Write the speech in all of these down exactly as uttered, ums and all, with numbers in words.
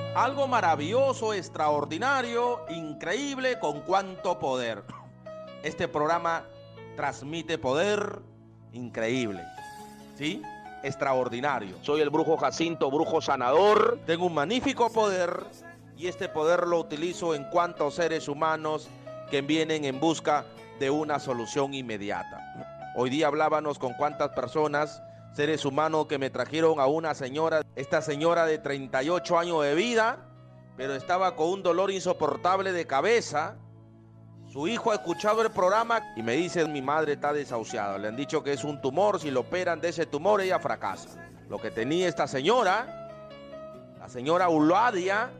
Algo maravilloso, extraordinario, increíble, con cuánto poder. Este programa transmite poder increíble, ¿sí? Extraordinario. Soy el brujo Jacinto, brujo sanador. Tengo un magnífico poder y este poder lo utilizo en cuanto a seres humanos que vienen en busca de una solución inmediata. Hoy día hablábamos con cuántas personas, seres humanos que me trajeron a una señora, esta señora de treinta y ocho años de vida, pero estaba con un dolor insoportable de cabeza. Su hijo ha escuchado el programa y me dice: mi madre está desahuciada, le han dicho que es un tumor, si lo operan de ese tumor ella fracasa. Lo que tenía esta señora, la señora Uladia,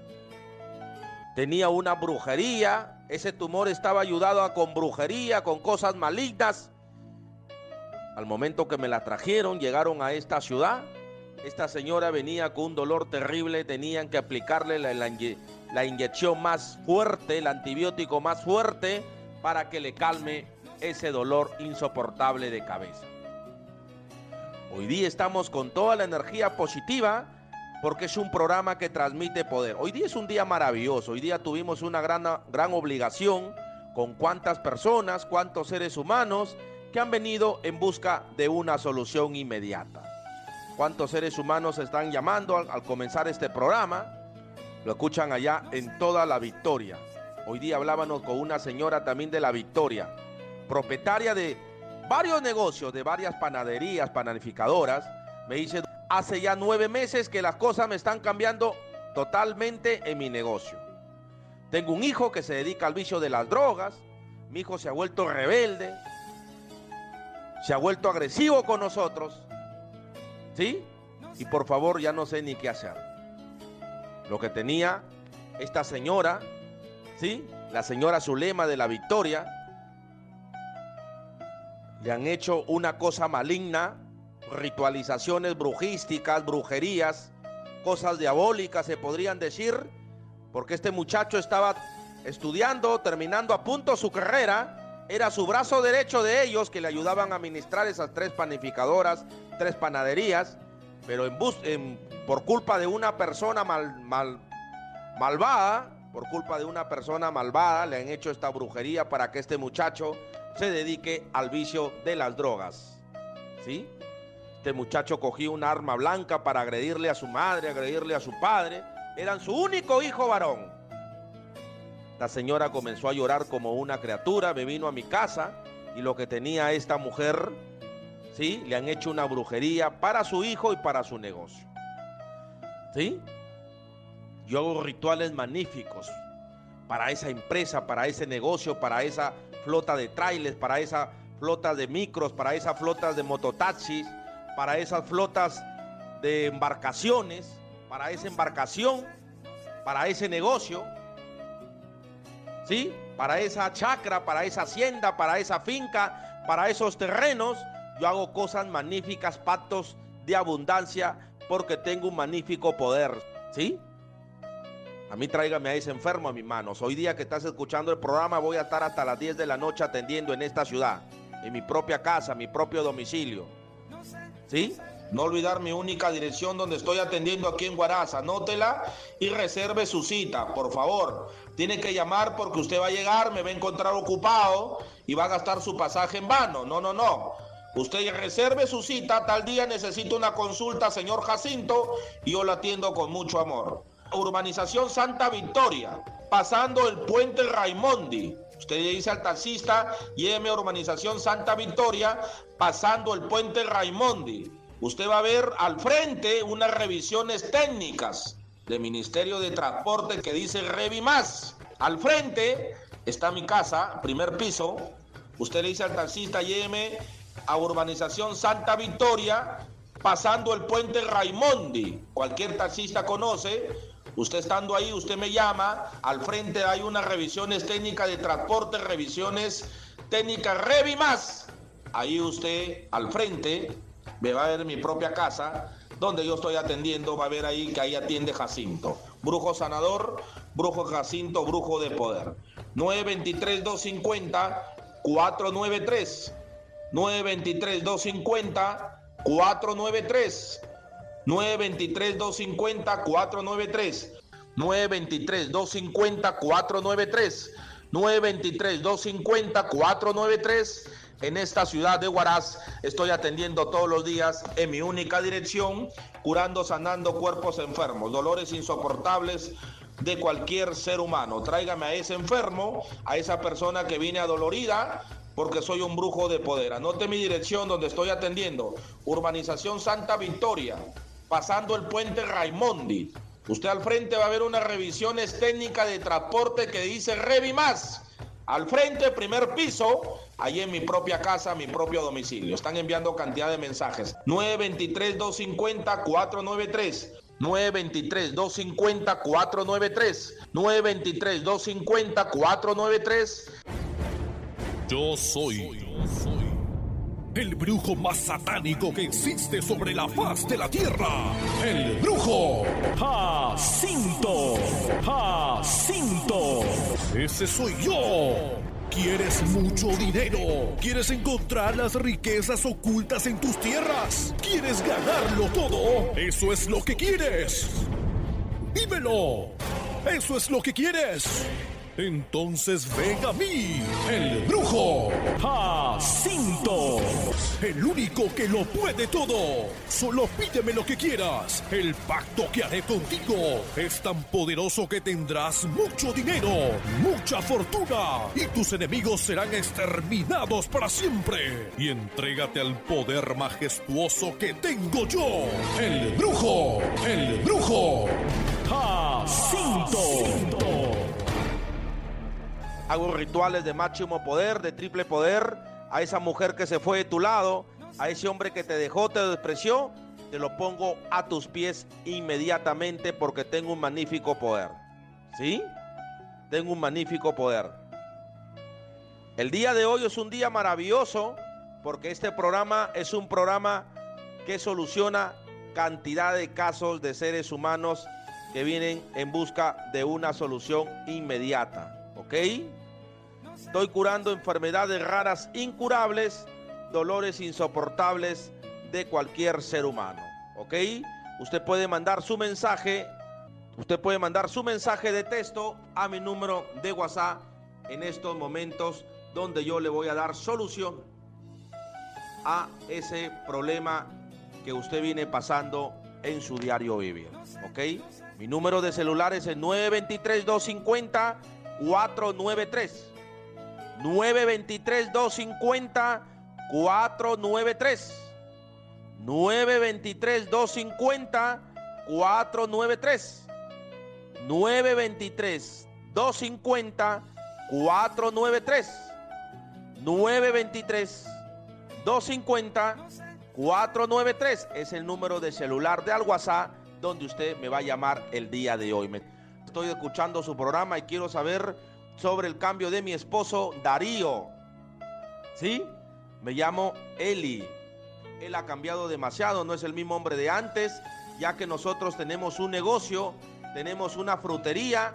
tenía una brujería. Ese tumor estaba ayudado con brujería, con cosas malignas. Al momento que me la trajeron, llegaron a esta ciudad. Esta señora venía con un dolor terrible, tenían que aplicarle la, la, la inyección más fuerte, el antibiótico más fuerte, para que le calme ese dolor insoportable de cabeza. Hoy día estamos con toda la energía positiva, porque es un programa que transmite poder. Hoy día es un día maravilloso. Hoy día tuvimos una gran, gran obligación con cuántas personas, cuántos seres humanos que han venido en busca de una solución inmediata. Cuántos seres humanos están llamando al, al comenzar este programa. Lo escuchan allá en toda La Victoria. Hoy día hablábamos con una señora también de La Victoria, propietaria de varios negocios, de varias panaderías, panificadoras. Me dice: hace ya nueve meses que las cosas me están cambiando totalmente en mi negocio. Tengo un hijo que se dedica al vicio de las drogas. Mi hijo se ha vuelto rebelde, se ha vuelto agresivo con nosotros, ¿sí? Y por favor ya no sé ni qué hacer. Lo que tenía esta señora, ¿sí? La señora Zulema de La Victoria, le han hecho una cosa maligna, ritualizaciones brujísticas, brujerías, cosas diabólicas se podrían decir, porque este muchacho estaba estudiando, terminando a punto su carrera, era su brazo derecho de ellos que le ayudaban a administrar esas tres panificadoras, tres panaderías, pero en bus, en, por culpa de una persona mal, mal, malvada, por culpa de una persona malvada, le han hecho esta brujería para que este muchacho se dedique al vicio de las drogas, ¿sí? Este muchacho cogió un arma blanca para agredirle a su madre, agredirle a su padre. Eran su único hijo varón. La señora comenzó a llorar como una criatura, me vino a mi casa y lo que tenía esta mujer, ¿sí? Le han hecho una brujería para su hijo y para su negocio, ¿sí? Yo hago rituales magníficos para esa empresa, para ese negocio, para esa flota de trailers, para esa flota de micros, para esas flotas de mototaxis, para esas flotas de embarcaciones, para esa embarcación, para ese negocio, ¿sí? Para esa chacra, para esa hacienda, para esa finca, para esos terrenos. Yo hago cosas magníficas, pactos de abundancia, porque tengo un magnífico poder, ¿sí? A mí tráigame a ese enfermo a mis manos. Hoy día que estás escuchando el programa voy a estar hasta las diez de la noche atendiendo en esta ciudad, en mi propia casa, mi propio domicilio, ¿sí? No olvidar mi única dirección donde estoy atendiendo aquí en Huaraz. Anótela y reserve su cita, por favor. Tiene que llamar porque usted va a llegar, me va a encontrar ocupado y va a gastar su pasaje en vano. No, no, no. Usted reserve su cita, tal día necesito una consulta, señor Jacinto, y yo la atiendo con mucho amor. Urbanización Santa Victoria, pasando el puente Raimondi. Usted le dice al taxista: lléveme a Urbanización Santa Victoria, pasando el puente Raimondi. Usted va a ver al frente unas revisiones técnicas del Ministerio de Transporte que dice Revimás. Al frente está mi casa, primer piso. Usted le dice al taxista: lléveme a Urbanización Santa Victoria, pasando el puente Raimondi. Cualquier taxista conoce. Usted estando ahí, usted me llama. Al frente hay unas revisiones técnicas de transporte, revisiones técnicas Revimás. Ahí usted, al frente, me va a ver mi propia casa, donde yo estoy atendiendo. Va a ver ahí que ahí atiende Jacinto. Brujo sanador, brujo Jacinto, brujo de poder. nueve dos tres, dos cinco cero, cuatro nueve tres. nueve dos tres, dos cinco cero, cuatro nueve tres. nueve dos tres, dos cinco cero, cuatro nueve tres. nueve dos tres, dos cinco cero, cuatro nueve tres. nueve dos tres, dos cinco cero, cuatro nueve tres. En esta ciudad de Huaraz estoy atendiendo todos los días en mi única dirección, curando, sanando cuerpos enfermos, dolores insoportables de cualquier ser humano. Tráigame a ese enfermo, a esa persona que viene adolorida, porque soy un brujo de poder. Anote mi dirección donde estoy atendiendo. Urbanización Santa Victoria, pasando el puente Raimondi. Usted al frente va a ver unas revisiones técnicas de transporte que dice Revi Más. Al frente, primer piso, ahí en mi propia casa, mi propio domicilio. Están enviando cantidad de mensajes. nueve dos tres, dos cinco cero, cuatro nueve tres. nueve dos tres, dos cinco cero, cuatro nueve tres. nueve dos tres, dos cinco cero, cuatro nueve tres. Yo soy, yo soy el brujo más satánico que existe sobre la faz de la tierra. El brujo Jacinto. Jacinto. Ese soy yo. ¿Quieres mucho dinero? ¿Quieres encontrar las riquezas ocultas en tus tierras? ¿Quieres ganarlo todo? ¿Eso es lo que quieres? Dímelo. ¿Eso es lo que quieres? Entonces ven a mí, el brujo Jacinto, el único que lo puede todo. Solo pídeme lo que quieras. El pacto que haré contigo es tan poderoso que tendrás mucho dinero, mucha fortuna, y tus enemigos serán exterminados para siempre. Y entrégate al poder majestuoso que tengo yo, el brujo, el brujo Jacinto. Hago rituales de máximo poder, de triple poder. A esa mujer que se fue de tu lado, a ese hombre que te dejó, te despreció, te lo pongo a tus pies inmediatamente porque tengo un magnífico poder. ¿Sí? Tengo un magnífico poder. El día de hoy es un día maravilloso porque este programa es un programa que soluciona cantidad de casos de seres humanos que vienen en busca de una solución inmediata. ¿Ok? Estoy curando enfermedades raras incurables, dolores insoportables de cualquier ser humano. ¿Ok? Usted puede mandar su mensaje, usted puede mandar su mensaje de texto a mi número de WhatsApp en estos momentos donde yo le voy a dar solución a ese problema que usted viene pasando en su diario vivir. ¿Ok? Mi número de celular es el nueve dos tres, dos cinco cero, cuatro nueve tres. nueve dos tres, dos cinco cero, cuatro nueve tres. nueve dos tres, dos cinco cero, cuatro nueve tres. nueve dos tres, dos cinco cero, cuatro nueve tres. nueve dos tres, dos cinco cero, cuatro nueve tres es el número de celular de al WhatsApp donde usted me va a llamar el día de hoy. Me estoy escuchando su programa y quiero saber sobre el cambio de mi esposo Darío. ¿Sí? Me llamo Eli. Él ha cambiado demasiado, no es el mismo hombre de antes, ya que nosotros tenemos un negocio, tenemos una frutería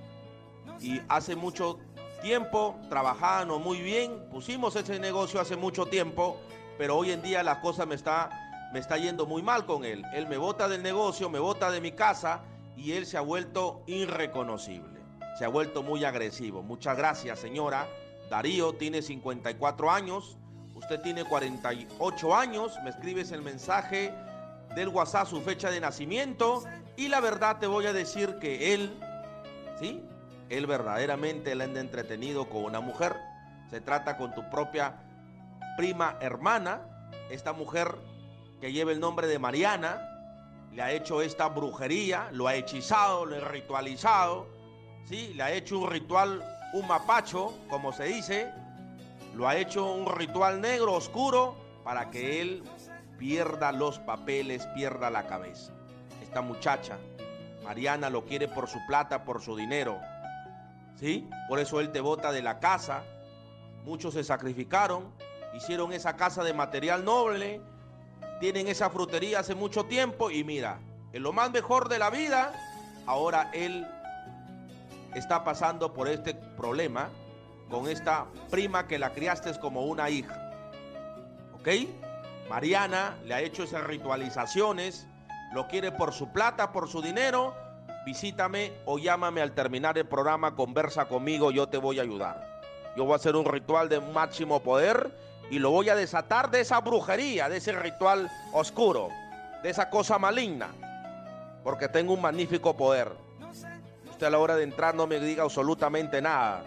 y hace mucho tiempo trabajábamos muy bien, pusimos ese negocio hace mucho tiempo, pero hoy en día la cosa me está, me está yendo muy mal con él. Él me bota del negocio, me bota de mi casa y él se ha vuelto irreconocible. Se ha vuelto muy agresivo. Muchas gracias, señora. Darío tiene cincuenta y cuatro años. Usted tiene cuarenta y ocho años. Me escribes el mensaje del WhatsApp, su fecha de nacimiento. Y la verdad te voy a decir que él, ¿sí? Él verdaderamente le anda entretenido con una mujer. Se trata con tu propia prima hermana. Esta mujer que lleva el nombre de Mariana. Le ha hecho esta brujería. Lo ha hechizado, lo ha ritualizado. Sí, le ha hecho un ritual, un mapacho, como se dice. Lo ha hecho un ritual negro, oscuro, para que él pierda los papeles, pierda la cabeza. Esta muchacha, Mariana, lo quiere por su plata, por su dinero. ¿Sí? Por eso él te bota de la casa. Muchos se sacrificaron, hicieron esa casa de material noble, tienen esa frutería hace mucho tiempo y mira, en lo más mejor de la vida, ahora él está pasando por este problema con esta prima que la criaste como una hija. ¿Ok? Mariana le ha hecho esas ritualizaciones, lo quiere por su plata, por su dinero, visítame o llámame al terminar el programa, conversa conmigo, yo te voy a ayudar. Yo voy a hacer un ritual de máximo poder y lo voy a desatar de esa brujería, de ese ritual oscuro, de esa cosa maligna, porque tengo un magnífico poder. Usted a la hora de entrar no me diga absolutamente nada.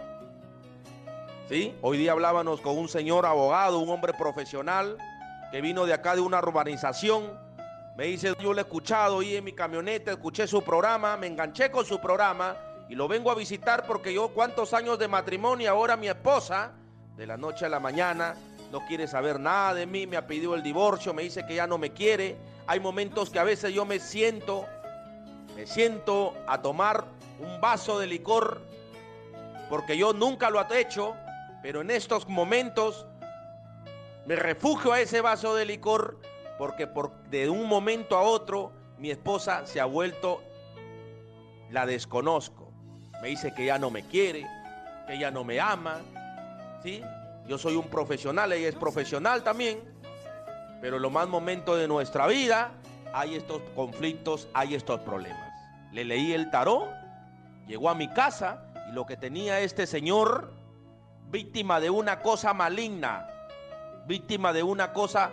¿Sí? Hoy día hablábamos con un señor abogado, un hombre profesional, que vino de acá de una urbanización. Me dice, yo lo he escuchado ahí en mi camioneta, escuché su programa, me enganché con su programa y lo vengo a visitar porque yo cuántos años de matrimonio, ahora mi esposa, de la noche a la mañana, no quiere saber nada de mí, me ha pedido el divorcio, me dice que ya no me quiere. Hay momentos que a veces yo me siento, me siento a tomar un vaso de licor, porque yo nunca lo he hecho, pero en estos momentos me refugio a ese vaso de licor, porque por, de un momento a otro mi esposa se ha vuelto, la desconozco. Me dice que ya no me quiere, que ya no me ama, ¿sí? Yo soy un profesional, ella es profesional también, pero en los más momentos de nuestra vida hay estos conflictos, hay estos problemas. Le leí el tarot, llegó a mi casa y lo que tenía este señor, víctima de una cosa maligna, víctima de una cosa,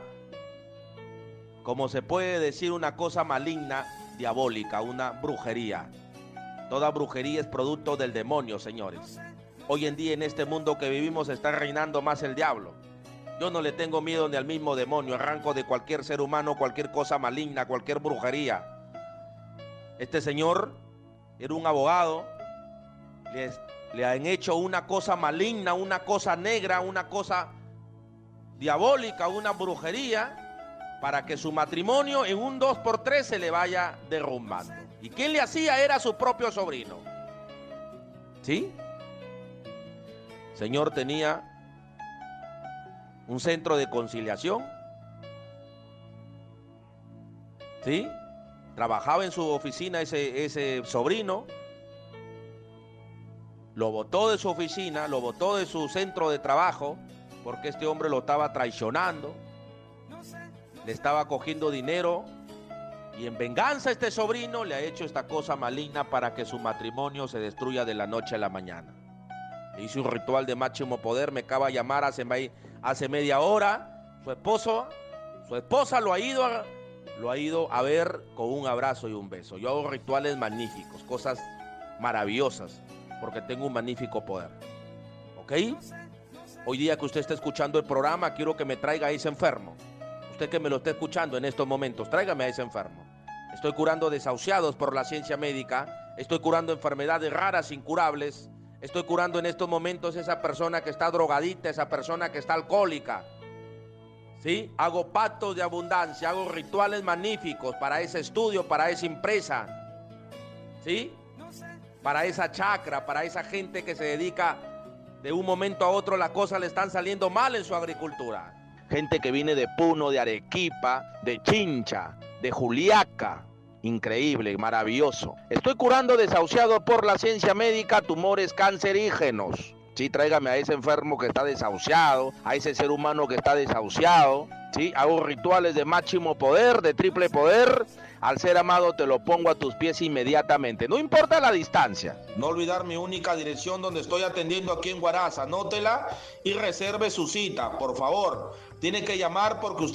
como se puede decir, una cosa maligna, diabólica, una brujería. Toda brujería es producto del demonio, señores. Hoy en día en este mundo que vivimos está reinando más el diablo. Yo no le tengo miedo ni al mismo demonio, arranco de cualquier ser humano, cualquier cosa maligna, cualquier brujería. Este señor era un abogado, le, le han hecho una cosa maligna, una cosa negra, una cosa diabólica, una brujería, para que su matrimonio en un dos por tres se le vaya derrumbando. ¿Y quién le hacía? Era su propio sobrino. ¿Sí? El señor tenía un centro de conciliación. ¿Sí? Trabajaba en su oficina ese, ese sobrino. Lo botó de su oficina, lo botó de su centro de trabajo, porque este hombre lo estaba traicionando. Le estaba cogiendo dinero. Y en venganza este sobrino le ha hecho esta cosa maligna para que su matrimonio se destruya de la noche a la mañana. Le hice un ritual de máximo poder, me acaba de llamar hace, hace media hora. Su esposo, su esposa lo ha ido a, lo ha ido a ver con un abrazo y un beso. Yo hago rituales magníficos, cosas maravillosas, porque tengo un magnífico poder. ¿Ok? Hoy día que usted está escuchando el programa, quiero que me traiga a ese enfermo. Usted que me lo está escuchando en estos momentos, tráigame a ese enfermo. Estoy curando desahuciados por la ciencia médica. Estoy curando enfermedades raras, incurables. Estoy curando en estos momentos esa persona que está drogadita, esa persona que está alcohólica. ¿Sí? Hago pactos de abundancia, hago rituales magníficos para ese estudio, para esa empresa. ¿Sí? Para esa chacra, para esa gente que se dedica de un momento a otro, las cosas le están saliendo mal en su agricultura. Gente que viene de Puno, de Arequipa, de Chincha, de Juliaca. Increíble, maravilloso. Estoy curando desahuciado por la ciencia médica tumores cancerígenos. Sí, tráigame a ese enfermo que está desahuciado, a ese ser humano que está desahuciado. Sí, hago rituales de máximo poder, de triple poder. Al ser amado te lo pongo a tus pies inmediatamente. No importa la distancia. No olvidar mi única dirección donde estoy atendiendo aquí en Huaraz. Anótela y reserve su cita, por favor. Tiene que llamar porque usted